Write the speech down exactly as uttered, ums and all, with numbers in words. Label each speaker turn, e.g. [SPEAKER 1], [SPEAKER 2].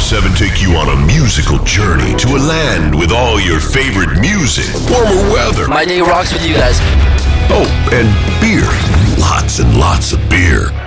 [SPEAKER 1] seven take you on a musical journey to a land with all your favorite music, warmer weather.
[SPEAKER 2] My day rocks with you guys.
[SPEAKER 1] Oh, and beer. Lots and lots of beer.